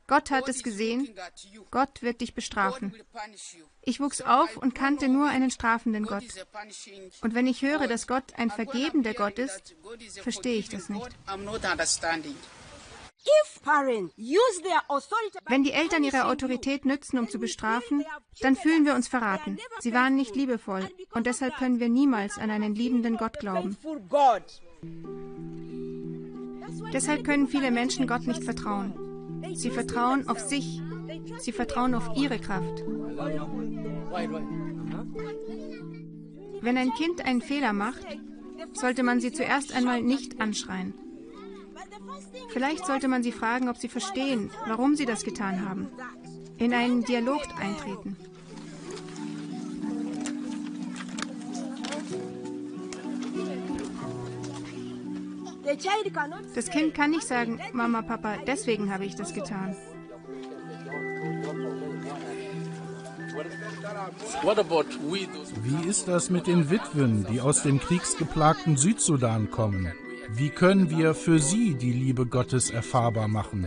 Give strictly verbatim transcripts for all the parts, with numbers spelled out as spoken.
Gott hat es gesehen, Gott wird dich bestrafen. Ich wuchs auf und kannte nur einen strafenden Gott. Und wenn ich höre, dass Gott ein vergebender Gott ist, verstehe ich das nicht. Wenn die Eltern ihre Autorität nützen, um zu bestrafen, dann fühlen wir uns verraten. Sie waren nicht liebevoll und deshalb können wir niemals an einen liebenden Gott glauben. Deshalb können viele Menschen Gott nicht vertrauen. Sie vertrauen auf sich. Sie vertrauen auf ihre Kraft. Wenn ein Kind einen Fehler macht, sollte man sie zuerst einmal nicht anschreien. Vielleicht sollte man sie fragen, ob sie verstehen, warum sie das getan haben. In einen Dialog eintreten. Das Kind kann nicht sagen, Mama, Papa, deswegen habe ich das getan. Wie ist das mit den Witwen, die aus dem kriegsgeplagten Südsudan kommen? Wie können wir für sie die Liebe Gottes erfahrbar machen?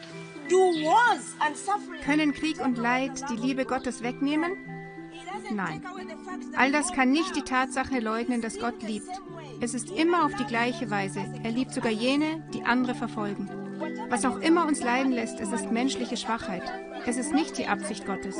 Können Krieg und Leid die Liebe Gottes wegnehmen? Nein. All das kann nicht die Tatsache leugnen, dass Gott liebt. Es ist immer auf die gleiche Weise. Er liebt sogar jene, die andere verfolgen. Was auch immer uns leiden lässt, es ist menschliche Schwachheit. Es ist nicht die Absicht Gottes.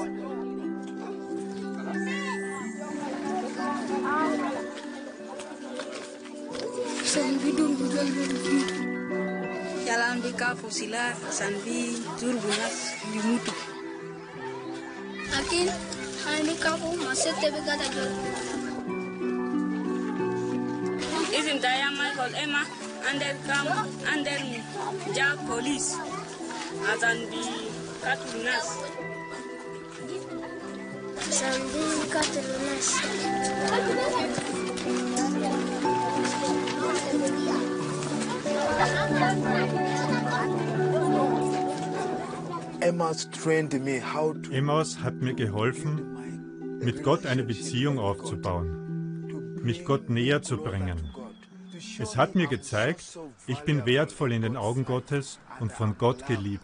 Isn't Diane Michael Emma under come under jail police as an the Catunas? Sandy Catunas. Emmaus hat mir geholfen, mit Gott eine Beziehung aufzubauen, mich Gott näher zu bringen. Es hat mir gezeigt, ich bin wertvoll in den Augen Gottes und von Gott geliebt.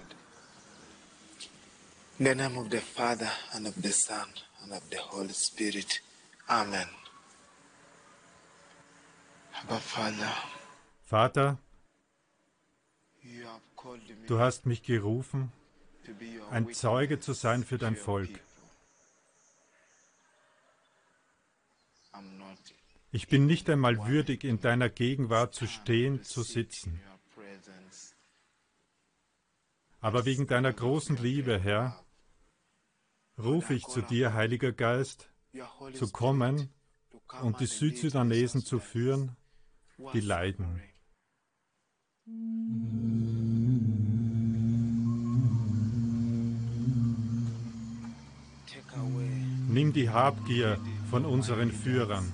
In the name of the Father and of the Son and of the Holy Spirit. Amen. Aber Vater, Vater, du hast mich gerufen, ein Zeuge zu sein für dein Volk. Ich bin nicht einmal würdig, in deiner Gegenwart zu stehen, zu sitzen. Aber wegen deiner großen Liebe, Herr, rufe ich zu dir, Heiliger Geist, zu kommen und die Südsudanesen zu führen, die leiden. Nimm die Habgier von unseren Führern.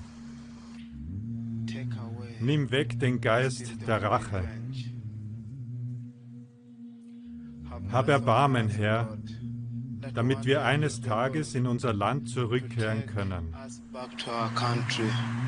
Nimm weg den Geist der Rache. Hab Erbarmen, Herr, damit wir eines Tages in unser Land zurückkehren können.